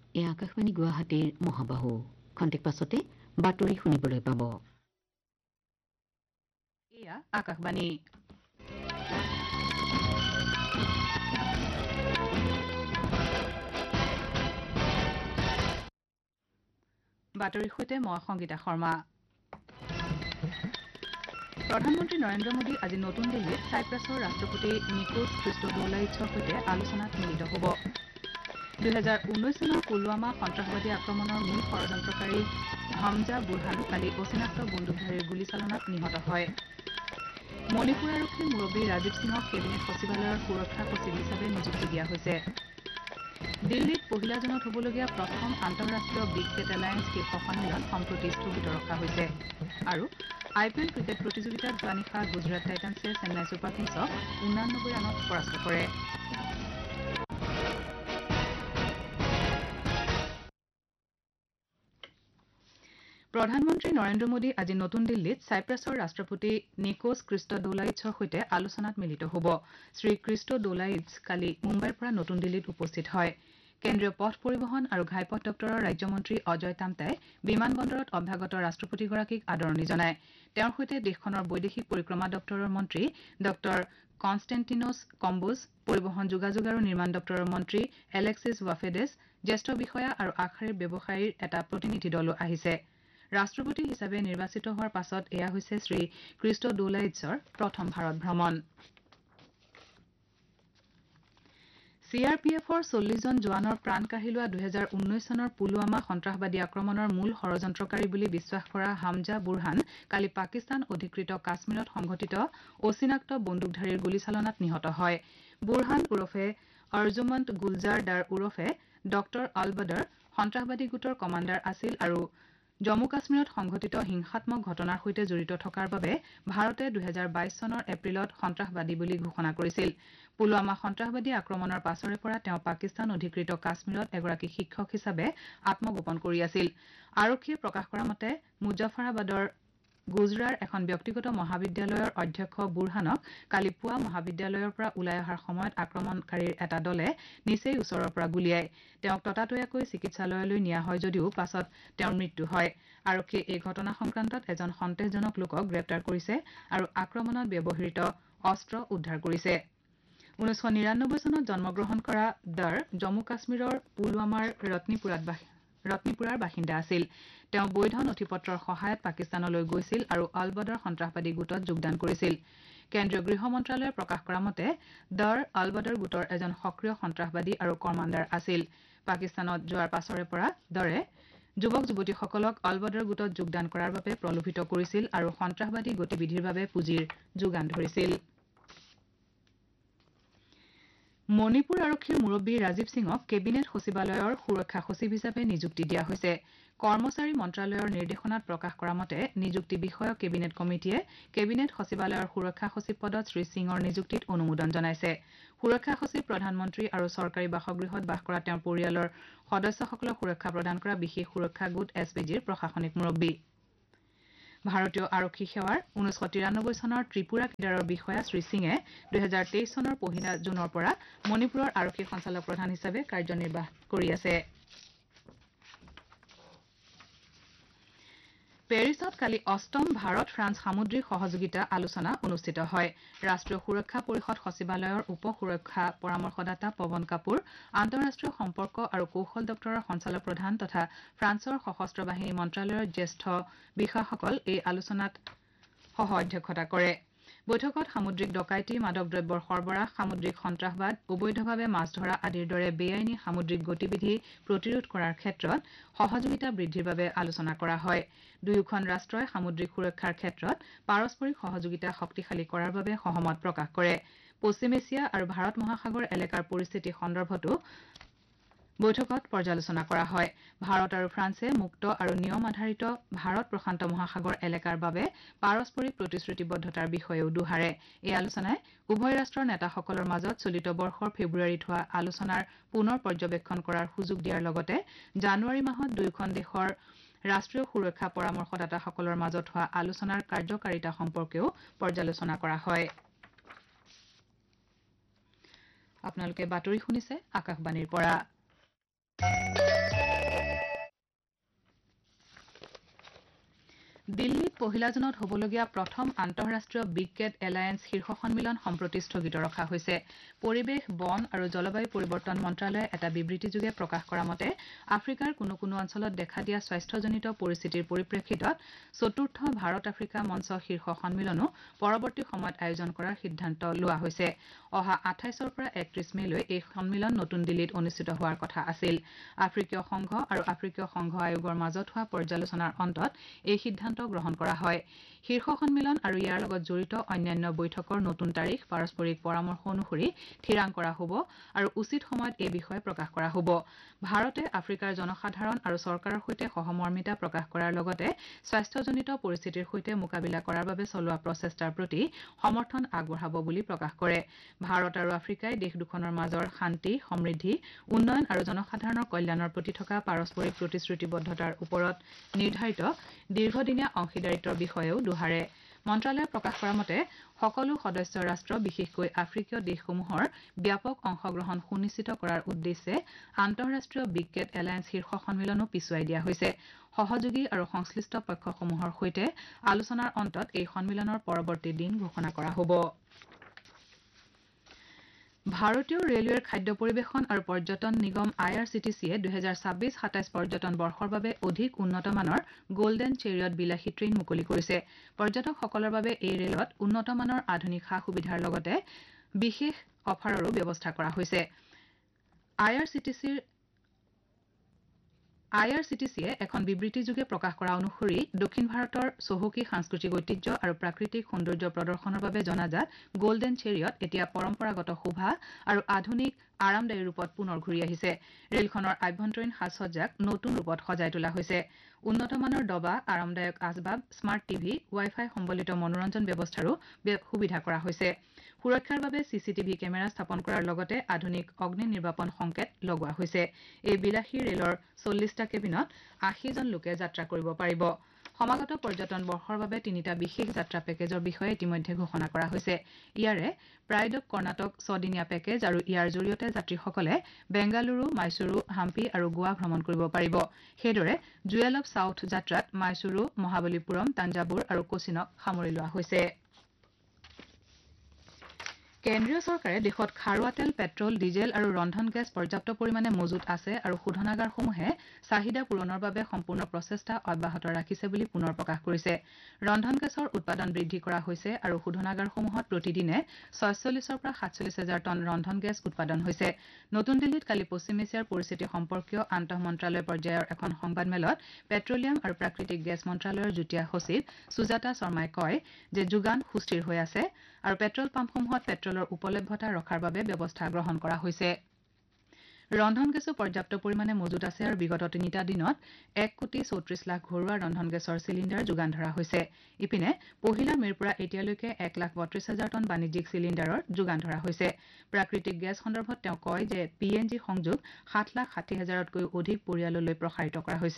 এই আকাশবাণী গুৱাহাটীৰ মহাবাহু খন্তেক পাছতে বাতৰি শুনিবলৈ পাব। এয়া আকাশবাণী। বাতৰিৰ সৈতে মই সংগীতা শৰ্মা। প্ৰধানমন্ত্ৰী নৰেন্দ্ৰ মোদী আজি নতুন দিল্লীত ছাইপ্ৰাছৰ ৰাষ্ট্ৰপতি নিকোছ খ্ৰীষ্টডৌলাইটছৰ সৈতে আলোচনাত মিলিত হ'ব। 2019 চনৰ পুলৱামা সন্ত্ৰাসবাদী আক্ৰমণৰ মূল ষড়যন্ত্ৰকাৰী হামজা বুৰহান কালি অচিনাক্ত বন্দুকধাৰীৰ গুলীচালনাত নিহত হয়। মণিপুৰ আৰক্ষীৰ মুৰব্বী ৰাজীৱ সিঙক কেবিনেট সচিবালয়ৰ সুৰক্ষা সচিব হিচাপে নিযুক্তি দিয়া হৈছে। দিল্লীত পহিলা জুনত হ'বলগীয়া প্ৰথম আন্তঃৰাষ্ট্ৰীয় বিগ কেট এলায়েন্স শীৰ্ষ সন্মিলন সম্প্ৰতি স্থগিত ৰখা হৈছে। আৰু IPL ক্ৰিকেট প্ৰতিযোগিতাত যোৱা নিশা গুজৰাট টাইটান্ছে চেন্নাই ছুপাৰ কিংছক 89 ৰানত পৰাস্ত কৰে। প্ৰধানমন্ত্ৰী নৰেন্দ্ৰ মোদী আজি নতুন দিল্লীত ছাইপ্ৰাছৰ ৰাষ্ট্ৰপতি নিকোছ খ্ৰীষ্টডৌলাইটছৰ সৈতে আলোচনাত মিলিত হ'ব। শ্ৰী খ্ৰীষ্টডৌলাইটছ কালি মুম্বাইৰ পৰা নতুন দিল্লীত উপস্থিত হয়। কেন্দ্ৰীয় পথ পৰিবহণ আৰু ঘাইপথ দপ্তৰৰ ৰাজ্যমন্ত্ৰী অজয় টামটাই বিমান বন্দৰত অভ্যাগত ৰাষ্ট্ৰপতিগৰাকীক আদৰণি জনায়। তেওঁৰ সৈতে দেশখনৰ বৈদেশিক পৰিক্ৰমা দপ্তৰৰ মন্ত্ৰী ড কনষ্টেণ্টিনোছ কম্বোজ, পৰিবহণ যোগাযোগ আৰু নিৰ্মাণ দপ্তৰৰ মন্ত্ৰী এলেক্সিছ ৱাফেডেছ, জ্যেষ্ঠ বিষয়া আৰু আগশাৰীৰ ব্যৱসায়ীৰ এটা প্ৰতিনিধি দলো আহিছে। ৰাষ্ট্ৰপতি হিচাপে নিৰ্বাচিত হোৱাৰ পাছত এয়া হৈছে শ্ৰী খ্ৰীষ্টডৌলাইটছৰ প্ৰথম ভাৰত ভ্ৰমণ। CRPFৰ 40 জন জোৱানৰ প্ৰাণ কাঢ়ি লোৱা 2019 চনৰ পুলৱামা সন্ত্ৰাসবাদী আক্ৰমণৰ মূল ষড়যন্ত্ৰকাৰী বুলি বিশ্বাস কৰা হামজা বুৰহান কালি পাকিস্তান অধিকৃত কাশ্মীৰত সংঘটিত অচিনাক্ত বন্দুকধাৰীৰ গুলীচালনাত নিহত হয়। বুৰহান ওৰফে অৰ্জুমন্দ গুলজাৰ দাৰ ওৰফে ডক্টৰ আলবদৰ সন্ত্ৰাসবাদী গোটৰ কমাণ্ডাৰ আছিল আৰু জম্মু কাশ্মীৰত সংঘটিত হিংসাত্মক ঘটনাৰ সৈতে জড়িত থকাৰ বাবে ভাৰতে 2022 চনৰ এপ্ৰিলত সন্ত্ৰাসবাদী বুলি ঘোষণা কৰিছিল। পুলৱামা সন্ত্ৰাসবাদী আক্ৰমণৰ পাছৰে পৰা তেওঁ পাকিস্তান অধিকৃত কাশ্মীৰত এগৰাকী শিক্ষক হিচাপে আত্মগোপন কৰি আছিল। আৰক্ষীয়ে প্ৰকাশ কৰা মতে মুজফৰাবাদৰ গুজৰাৰ এখন ব্যক্তিগত মহাবিদ্যালয়ৰ অধ্যক্ষ বুৰহানক কালি পুৱা মহাবিদ্যালয়ৰ পৰা ওলাই অহাৰ সময়ত আক্ৰমণকাৰীৰ এটা দলে নিচেই ওচৰৰ পৰা গুলীয়ায়। তেওঁক ততাতৈয়াকৈ চিকিৎসালয়লৈ নিয়া হয় যদিও পাছত তেওঁৰ মৃত্যু হয়। আৰক্ষীয়ে এই ঘটনা সংক্ৰান্তত এজন সন্দেহজনক লোকক গ্ৰেপ্তাৰ কৰিছে আৰু আক্ৰমণত ব্যৱহৃত অস্ত্ৰ উদ্ধাৰ কৰিছে। 1999 চনত জন্মগ্ৰহণ কৰা দৰ জম্মু কাশ্মীৰৰ পুলৱামাৰ ৰত্নিপুৰাৰ বাসিন্দা আছিল। তেওঁ বৈধ নথিপত্ৰৰ সহায়ত পাকিস্তানলৈ গৈছিল আৰু আলবদৰ সন্ত্ৰাসবাদী গোটত যোগদান কৰিছিল। কেন্দ্ৰীয় গৃহ মন্ত্ৰালয়ে প্ৰকাশ কৰা মতে দৰ আলবদৰ গোটৰ এজন সক্ৰিয় সন্ত্ৰাসবাদী আৰু কমাণ্ডাৰ আছিল। পাকিস্তানত যোৱাৰ পাছৰে পৰা দৰে যুৱক যুৱতীসকলক আলবদৰ গোটত যোগদান কৰাৰ বাবে প্ৰলোভিত কৰিছিল আৰু সন্ত্ৰাসবাদী গতিবিধিৰ বাবে পুঁজিৰ যোগান ধৰিছিল। মণিপুৰ আৰক্ষীৰ মুৰব্বী ৰাজীৱ সিঙক কেবিনেট সচিবালয়ৰ সুৰক্ষা সচিব হিচাপে নিযুক্তি দিয়া হৈছে। কৰ্মচাৰী মন্ত্ৰালয়ৰ নিৰ্দেশনাত প্ৰকাশ কৰা মতে নিযুক্তি বিষয়ক কেবিনেট কমিটিয়ে কেবিনেট সচিবালয়ৰ সুৰক্ষা সচিব পদত শ্ৰী সিঙৰ নিযুক্তিত অনুমোদন জনাইছে। সুৰক্ষা সচিব প্ৰধানমন্ত্ৰী আৰু চৰকাৰী বাসগৃহত বাস কৰা তেওঁৰ পৰিয়ালৰ সদস্যসকলক সুৰক্ষা প্ৰদান কৰা বিশেষ সুৰক্ষা গোট SPGৰ প্ৰশাসনিক মুৰব্বী। ভাৰতীয় আৰক্ষী সেৱাৰ 1993 চনৰ ত্ৰিপুৰা কেডাৰৰ বিষয়া শ্ৰী সিঙে 2023 চনৰ পহিলা জুনৰ পৰা মণিপুৰৰ আৰক্ষী সঞ্চালক প্ৰধান হিচাপে কাৰ্যনিৰ্বাহ কৰি আছে। পেৰিছত কালি 8ম ভাৰত ফ্ৰান্স সামুদ্ৰিক সহযোগিতা আলোচনা অনুষ্ঠিত হয়। ৰাষ্ট্ৰীয় সুৰক্ষা পৰিষদ সচিবালয়ৰ উপ সুৰক্ষা পৰামৰ্শদাতা পৱন কাপুৰ, আন্তঃৰাষ্ট্ৰীয় সম্পৰ্ক আৰু কৌশল দপ্তৰৰ সঞ্চালক প্ৰধান তথা ফ্ৰান্সৰ সশস্ত্ৰ বাহিনী মন্ত্ৰালয়ৰ জ্যেষ্ঠ বিষয়াসকল এই আলোচনাত সহ অধ্যক্ষতা কৰে। বৈঠকত সামুদ্ৰিক ডকাইতি, মাদক দ্ৰব্যৰ সৰবৰাহ, সামুদ্ৰিক সন্ত্ৰাসবাদ, অবৈধভাৱে মাছ ধৰা আদিৰ দৰে বেআইনী সামুদ্ৰিক গতিবিধি প্ৰতিৰোধ কৰাৰ ক্ষেত্ৰত সহযোগিতা বৃদ্ধিৰ বাবে আলোচনা কৰা হয়। দুয়োখন ৰাষ্ট্ৰই সামুদ্ৰিক সুৰক্ষাৰ ক্ষেত্ৰত পাৰস্পৰিক সহযোগিতা শক্তিশালী কৰাৰ বাবে সহমত প্ৰকাশ কৰে। পশ্চিম এছিয়া আৰু ভাৰত মহাসাগৰ এলেকাৰ পৰিস্থিতি সন্দৰ্ভতো বৈঠকত পৰ্যালোচনা কৰা হয়। ভাৰত আৰু ফ্ৰান্সে মুক্ত আৰু নিয়ম আধাৰিত ভাৰত প্ৰশান্ত মহাসাগৰ এলেকাৰ বাবে পাৰস্পৰিক প্ৰতিশ্ৰুতিবদ্ধতাৰ বিষয়েও দোহাৰে। এই আলোচনাই উভয় ৰাষ্ট্ৰৰ নেতাসকলৰ মাজত চলিত বৰ্ষৰ ফেব্ৰুৱাৰীত হোৱা আলোচনাৰ পুনৰ পৰ্যবেক্ষণ কৰাৰ সুযোগ দিয়াৰ লগতে জানুৱাৰী মাহত দুয়োখন দেশৰ ৰাষ্ট্ৰীয় সুৰক্ষা পৰামৰ্শদাতাসকলৰ মাজত হোৱা আলোচনাৰ কাৰ্যকাৰিতা সম্পৰ্কেও পৰ্যালোচনা কৰা হয়। আপোনালোকে বাতৰি শুনিছে আকাশবাণীৰ পৰা। দিল্লীত পহিলা জুনত হ'বলগীয়া প্ৰথম আন্তঃৰাষ্ট্ৰীয় বিগ কেট এলায়েন্স শীৰ্ষ সন্মিলন সম্প্ৰতি স্থগিত ৰখা হৈছে। পৰিৱেশ, বন আৰু জলবায়ু পৰিৱৰ্তন মন্ত্ৰালয়ে এটা বিবৃতিযোগে প্ৰকাশ কৰা মতে আফ্ৰিকাৰ কোনো কোনো অঞ্চলত দেখা দিয়া স্বাস্থ্যজনিত পৰিস্থিতিৰ পৰিপ্ৰেক্ষিতত চতুৰ্থ ভাৰত আফ্ৰিকা মঞ্চ শীৰ্ষ সন্মিলনো পৰৱৰ্তী সময়ত আয়োজন কৰাৰ সিদ্ধান্ত লোৱা হৈছে। অহা 28ৰ পৰা 31 মেলৈ এই সন্মিলন নতুন দিল্লীত অনুষ্ঠিত হোৱাৰ কথা আছিল। আফ্ৰিকীয় সংঘ আৰু আফ্ৰিকীয় সংঘ আয়োগৰ মাজত হোৱা পৰ্যালোচনাৰ অন্তত এই সিদ্ধান্ত গ্ৰহণ কৰা হয়। শীৰ্ষ সন্মিলন আৰু ইয়াৰ লগত জড়িত অন্যান্য বৈঠকৰ নতুন তাৰিখ পাৰস্পৰিক পৰামৰ্শ অনুসৰি থিৰাং কৰা হ'ব আৰু উচিত সময়ত এই বিষয়ে প্ৰকাশ কৰা হ'ব। ভাৰতে আফ্ৰিকাৰ জনসাধাৰণ আৰু চৰকাৰৰ সৈতে সহমৰ্মিতা প্ৰকাশ কৰাৰ লগতে স্বাস্থ্যজনিত পৰিস্থিতিৰ সৈতে মোকাবিলা কৰাৰ বাবে চলোৱা প্ৰচেষ্টাৰ প্ৰতি সমৰ্থন আগবঢ়াব বুলি প্ৰকাশ কৰে। ভাৰত আৰু আফ্ৰিকাই দেশ দুখনৰ মাজৰ শান্তি, সমৃদ্ধি, উন্নয়ন আৰু জনসাধাৰণৰ কল্যাণৰ প্ৰতি থকা পাৰস্পৰিক প্ৰতিশ্ৰুতিবদ্ধতাৰ ওপৰত নিৰ্ধাৰিত দীৰ্ঘদিনীয়া অংশীদাৰিত্বৰ বিষয়েও দোহাৰে। মন্ত্ৰালয়ে প্ৰকাশ কৰা মতে সকলো সদস্য ৰাষ্ট্ৰ বিশেষকৈ আফ্ৰিকীয় দেশসমূহৰ ব্যাপক অংশগ্ৰহণ সুনিশ্চিত কৰাৰ উদ্দেশ্যে আন্তঃৰাষ্ট্ৰীয় বিগ কেট এলায়েন্স শীৰ্ষ সন্মিলনো পিছুৱাই দিয়া হৈছে। সহযোগী আৰু সংশ্লিষ্ট পক্ষসমূহৰ সৈতে আলোচনাৰ অন্তত এই সন্মিলনৰ পৰৱৰ্তী দিন ঘোষণা কৰা হ'ব। ভাৰতীয় ৰেলৱেৰ খাদ্য পৰিৱেশন আৰু পৰ্যটন নিগম IRCTCয়ে 2026-27 পৰ্যটন বৰ্ষৰ বাবে অধিক উন্নতমানৰ গোল্ডেন চেৰিয়ট বিলাসী ট্ৰেইন মুকলি কৰিছে। পৰ্যটকসকলৰ বাবে এই ৰেলত উন্নতমানৰ আধুনিক সা সুবিধাৰ লগতে বিশেষ অফাৰৰো ব্যৱস্থা কৰা হৈছে। IRCTCয়ে এখন বিবৃতিযোগে প্ৰকাশ কৰা অনুসৰি দক্ষিণ ভাৰতৰ চহকী সাংস্কৃতিক ঐতিহ্য আৰু প্ৰাকৃতিক সৌন্দৰ্য প্ৰদৰ্শনৰ বাবে জনাজাত গোল্ডেন চেৰিয়ট এতিয়া পৰম্পৰাগত শোভা আৰু আধুনিক আৰামদায়ী ৰূপত পুনৰ ঘূৰি আহিছে। ৰেলখনৰ আভ্যন্তৰীণ সাজসজ্জাক নতুন ৰূপত সজাই তোলা হৈছে। উন্নতমানৰ ডবা, আৰামদায়ক আচবাব, স্মাৰ্ট টিভি, ৱাই-ফাই সম্বলিত মনোৰঞ্জন ব্যৱস্থাৰো সুবিধা কৰা হৈছে। সুৰক্ষাৰ বাবে CCTV কেমেৰা স্থাপন কৰাৰ লগতে আধুনিক অগ্নি নিৰ্বাপন সংকেত লগোৱা হৈছে। এই বিলাসী ৰেলৰ 40টা কেবিনত 80 জন লোকে যাত্ৰা কৰিব পাৰিব। সমাগত পৰ্যটন বৰ্ষৰ বাবে 3টা বিশেষ যাত্ৰা পেকেজৰ বিষয়ে ইতিমধ্যে ঘোষণা কৰা হৈছে। ইয়াৰে প্ৰাইড অৱ কৰ্ণাটক 6দিনীয়া পেকেজ আৰু ইয়াৰ জৰিয়তে যাত্ৰীসকলে বেংগালুৰু, মাইচুৰু, হাম্পি আৰু গোৱা ভ্ৰমণ কৰিব পাৰিব। সেইদৰে জুৱেল অৱ ছাউথ যাত্ৰাত মাইচুৰু, মহাবলীপুৰম, তাঞ্জাবুৰ আৰু কোচিনক সামৰি লোৱা হৈছে। কেন্দ্ৰীয় চৰকাৰে দেশত খাৰুৱা তেল, পেট্ৰল, ডিজেল আৰু ৰন্ধন গেছ পৰ্যাপ্ত পৰিমাণে মজুত আছে আৰু শোধনাগাৰসমূহে চাহিদা পূৰণৰ বাবে সম্পূৰ্ণ প্ৰচেষ্টা অব্যাহত ৰাখিছে বুলি পুনৰ প্ৰকাশ কৰিছে। ৰন্ধন গেছৰ উৎপাদন বৃদ্ধি কৰা হৈছে আৰু শোধনাগাৰসমূহত প্ৰতিদিনে 46ৰ পৰা 47 হাজাৰ টন ৰন্ধন গেছ উৎপাদন হৈছে। নতুন দিল্লীত কালি পশ্চিম এছিয়াৰ পৰিস্থিতি সম্পৰ্কীয় আন্তঃ মন্ত্ৰালয় পৰ্যায়ৰ এখন সংবাদমেলত পেট্ৰলিয়াম আৰু প্ৰাকৃতিক গেছ মন্ত্ৰালয়ৰ যুটীয়া সচিব সুজাতা শৰ্মাই কয় যে যোগান সুস্থিৰ হৈ আছে আৰু পেট্ৰল পাম্পসমূহত পেট্ৰলৰ উপলব্ধতা ৰখাৰ বাবে ব্যৱস্থা গ্ৰহণ কৰা হৈছে। ৰন্ধন গেছো পৰ্যাপ্ত পৰিমাণে মজুত আছে আৰু বিগত 3টা দিনত 1,34 লাখ ঘৰুৱা ৰন্ধন গেছৰ চিলিণ্ডাৰ যোগান ধৰা হৈছে। ইপিনে পহিলা মেৰ পৰা এতিয়ালৈকে 1,32,000 টন বাণিজ্যিক চিলিণ্ডাৰৰ যোগান ধৰা হৈছে। প্ৰাকৃতিক গেছ সন্দৰ্ভত তেওঁ কয় যে PNG সংযোগ 7,60,000তকৈও অধিক পৰিয়াললৈ প্ৰসাৰিত কৰা হৈছে।